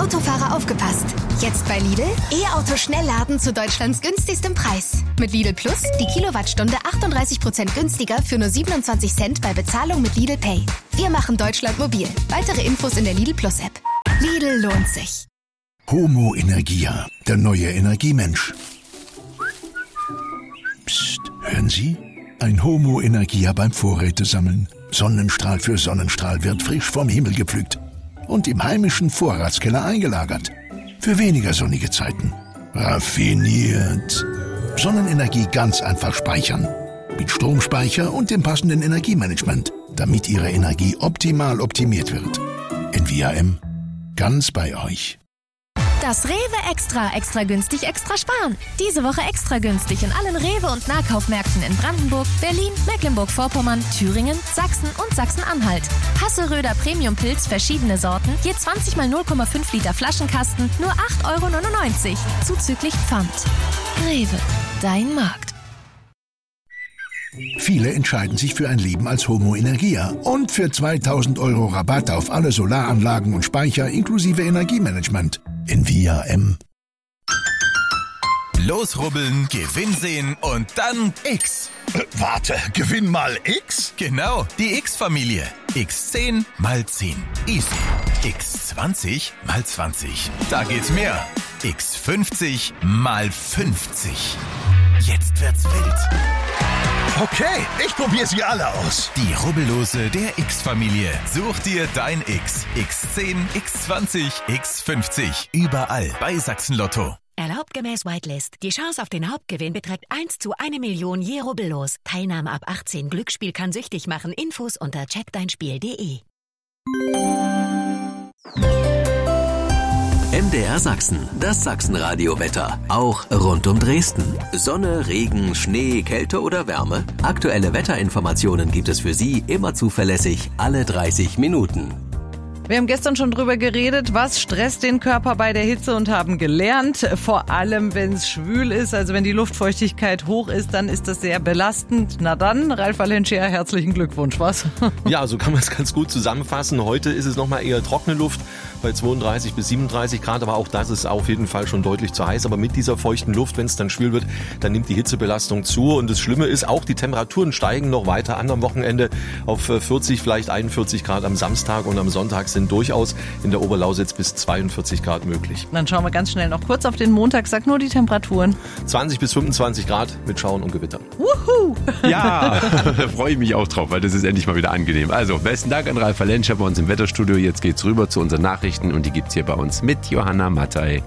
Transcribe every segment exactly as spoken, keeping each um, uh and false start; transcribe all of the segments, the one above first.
Autofahrer aufgepasst. Jetzt bei Lidl E-Auto Schnellladen zu Deutschlands günstigstem Preis. Mit Lidl Plus die Kilowattstunde achtunddreißig Prozent günstiger für nur siebenundzwanzig Cent bei Bezahlung mit Lidl Pay. Wir machen Deutschland mobil. Weitere Infos in der Lidl Plus App. Lidl lohnt sich. Homo Energia, der neue Energiemensch. Psst, hören Sie? Ein Homo Energia beim Vorrätesammeln. Sonnenstrahl für Sonnenstrahl wird frisch vom Himmel gepflückt und im heimischen Vorratskeller eingelagert. Für weniger sonnige Zeiten. Raffiniert. Sonnenenergie ganz einfach speichern. Mit Stromspeicher und dem passenden Energiemanagement, damit Ihre Energie optimal optimiert wird. Envia M. Ganz bei euch. Das Rewe Extra, extra günstig, extra sparen. Diese Woche extra günstig in allen Rewe- und Nahkaufmärkten in Brandenburg, Berlin, Mecklenburg-Vorpommern, Thüringen, Sachsen und Sachsen-Anhalt. Hasselröder Premium-Pilz, verschiedene Sorten, je zwanzig mal null Komma fünf Liter Flaschenkasten, nur acht Euro neunundneunzig, zuzüglich Pfand. Rewe, dein Markt. Viele entscheiden sich für ein Leben als Homo Energia und für zweitausend Euro Rabatt auf alle Solaranlagen und Speicher inklusive Energiemanagement. Envia M. Losrubbeln, Gewinn sehen und dann X. Äh, warte, Gewinn mal X? Genau, die X-Familie. X zehn mal zehn. Easy. X zwanzig mal zwanzig. Da geht's mehr. X fünfzig mal fünfzig. Jetzt wird's wild. Okay, ich probiere sie alle aus. Die Rubbellose der X-Familie. Such dir dein X. X zehn, X zwanzig, X fünfzig. Überall bei Sachsen-Lotto. Erlaubt gemäß Whitelist. Die Chance auf den Hauptgewinn beträgt eins zu eine Million je Rubbellos. Teilnahme ab achtzehn. Glücksspiel kann süchtig machen. Infos unter check dein spiel punkt de. M D R Sachsen, das Sachsenradio-Wetter. Auch rund um Dresden. Sonne, Regen, Schnee, Kälte oder Wärme? Aktuelle Wetterinformationen gibt es für Sie immer zuverlässig alle dreißig Minuten. Wir haben gestern schon drüber geredet, was stresst den Körper bei der Hitze und haben gelernt, vor allem wenn es schwül ist, also wenn die Luftfeuchtigkeit hoch ist, dann ist das sehr belastend. Na dann, Ralf Valencia, herzlichen Glückwunsch, was? Ja, so kann man es ganz gut zusammenfassen. Heute ist es nochmal eher trockene Luft bei zweiunddreißig bis siebenunddreißig Grad, aber auch das ist auf jeden Fall schon deutlich zu heiß. Aber mit dieser feuchten Luft, wenn es dann schwül wird, dann nimmt die Hitzebelastung zu. Und das Schlimme ist, auch die Temperaturen steigen noch weiter an am Wochenende auf vierzig, vielleicht einundvierzig Grad am Samstag und am Sonntag sind durchaus in der Oberlausitz bis zweiundvierzig Grad möglich. Dann schauen wir ganz schnell noch kurz auf den Montag. Sag nur die Temperaturen. zwanzig bis fünfundzwanzig Grad mit Schauen und Gewitter. Wuhu! Ja, da freue ich mich auch drauf, weil das ist endlich mal wieder angenehm. Also, besten Dank an Ralf Valencia bei uns im Wetterstudio. Jetzt geht's rüber zu unseren Nachrichten und die gibt's hier bei uns mit Johanna Mattei.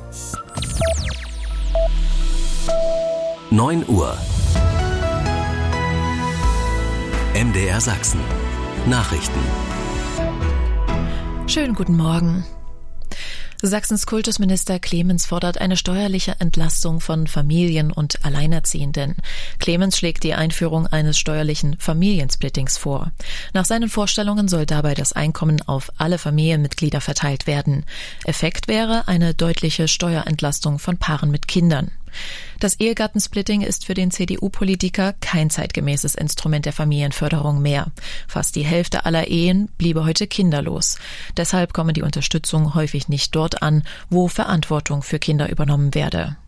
neun Uhr. M D R Sachsen. Nachrichten. Schönen guten Morgen. Sachsens Kultusminister Clemens fordert eine steuerliche Entlastung von Familien und Alleinerziehenden. Clemens schlägt die Einführung eines steuerlichen Familiensplittings vor. Nach seinen Vorstellungen soll dabei das Einkommen auf alle Familienmitglieder verteilt werden. Effekt wäre eine deutliche Steuerentlastung von Paaren mit Kindern. Das Ehegattensplitting ist für den C D U-Politiker kein zeitgemäßes Instrument der Familienförderung mehr. Fast die Hälfte aller Ehen bliebe heute kinderlos. Deshalb komme die Unterstützung häufig nicht dort an, wo Verantwortung für Kinder übernommen werde.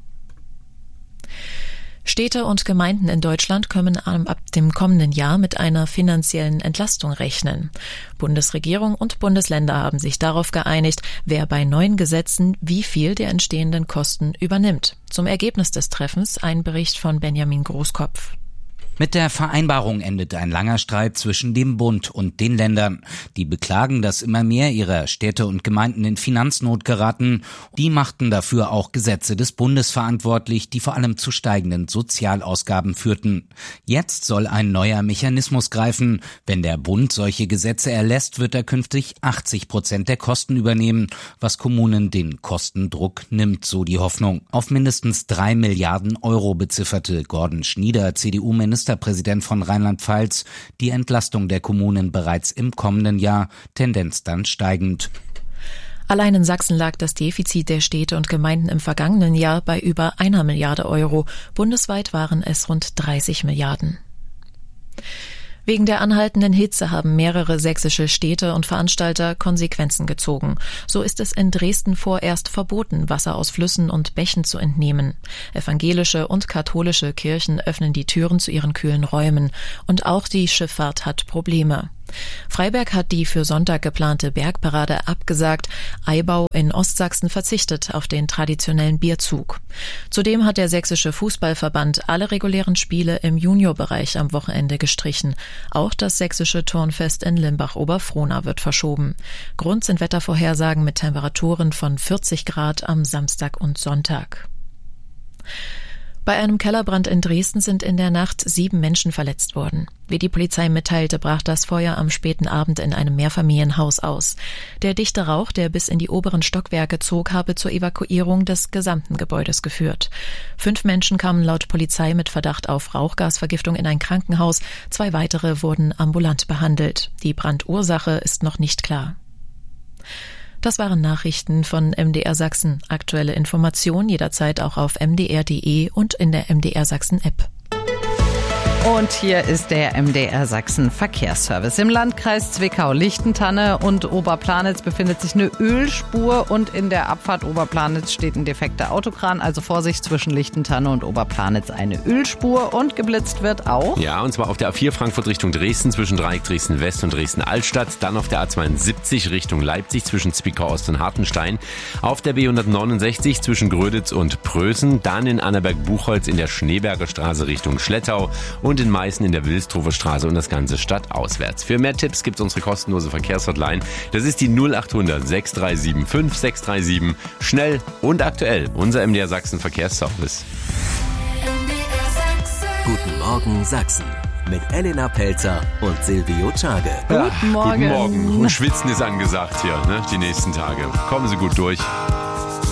Städte und Gemeinden in Deutschland können ab dem kommenden Jahr mit einer finanziellen Entlastung rechnen. Bundesregierung und Bundesländer haben sich darauf geeinigt, wer bei neuen Gesetzen wie viel der entstehenden Kosten übernimmt. Zum Ergebnis des Treffens ein Bericht von Benjamin Großkopf. Mit der Vereinbarung endet ein langer Streit zwischen dem Bund und den Ländern. Die beklagen, dass immer mehr ihrer Städte und Gemeinden in Finanznot geraten. Die machten dafür auch Gesetze des Bundes verantwortlich, die vor allem zu steigenden Sozialausgaben führten. Jetzt soll ein neuer Mechanismus greifen. Wenn der Bund solche Gesetze erlässt, wird er künftig achtzig Prozent der Kosten übernehmen, was Kommunen den Kostendruck nimmt, so die Hoffnung. Auf mindestens drei Milliarden Euro bezifferte Gordon Schnieder, C D U-Minister Präsident von Rheinland-Pfalz, die Entlastung der Kommunen bereits im kommenden Jahr, Tendenz dann steigend. Allein in Sachsen lag das Defizit der Städte und Gemeinden im vergangenen Jahr bei über einer Milliarde Euro. Bundesweit waren es rund dreißig Milliarden. Wegen der anhaltenden Hitze haben mehrere sächsische Städte und Veranstalter Konsequenzen gezogen. So ist es in Dresden vorerst verboten, Wasser aus Flüssen und Bächen zu entnehmen. Evangelische und katholische Kirchen öffnen die Türen zu ihren kühlen Räumen. Und auch die Schifffahrt hat Probleme. Freiberg hat die für Sonntag geplante Bergparade abgesagt. Eibau in Ostsachsen verzichtet auf den traditionellen Bierzug. Zudem hat der sächsische Fußballverband alle regulären Spiele im Juniorbereich am Wochenende gestrichen. Auch das sächsische Turnfest in Limbach-Oberfrohna wird verschoben. Grund sind Wettervorhersagen mit Temperaturen von vierzig Grad am Samstag und Sonntag. Bei einem Kellerbrand in Dresden sind in der Nacht sieben Menschen verletzt worden. Wie die Polizei mitteilte, brach das Feuer am späten Abend in einem Mehrfamilienhaus aus. Der dichte Rauch, der bis in die oberen Stockwerke zog, habe zur Evakuierung des gesamten Gebäudes geführt. Fünf Menschen kamen laut Polizei mit Verdacht auf Rauchgasvergiftung in ein Krankenhaus. Zwei weitere wurden ambulant behandelt. Die Brandursache ist noch nicht klar. Das waren Nachrichten von M D R Sachsen. Aktuelle Informationen jederzeit auch auf m d r punkt d e und in der M D R Sachsen App. Und hier ist der M D R Sachsen Verkehrsservice. Im Landkreis Zwickau-Lichtentanne und Oberplanitz befindet sich eine Ölspur und in der Abfahrt Oberplanitz steht ein defekter Autokran. Also Vorsicht, zwischen Lichtentanne und Oberplanitz eine Ölspur und geblitzt wird auch. Ja, und zwar auf der A vier Frankfurt Richtung Dresden zwischen Dreieck Dresden-West und Dresden-Altstadt. Dann auf der A zweiundsiebzig Richtung Leipzig zwischen Zwickau-Ost und Hartenstein. Auf der B hundertneunundsechzig zwischen Gröditz und Prösen. Dann in Annaberg-Buchholz in der Schneeberger Straße Richtung Schlettau. Und in Meißen in der Wilstrofer Straße und das Ganze stadtauswärts. Für mehr Tipps gibt es unsere kostenlose Verkehrshotline. Das ist die null acht hundert sechs drei sieben fünf sechs drei sieben. Schnell und aktuell. Unser M D R Sachsen Verkehrsservice. Guten Morgen Sachsen. Mit Elena Pelzer und Silvio Czage. Guten Morgen. Guten Morgen. Und Schwitzen ist angesagt hier, ne, die nächsten Tage. Kommen Sie gut durch.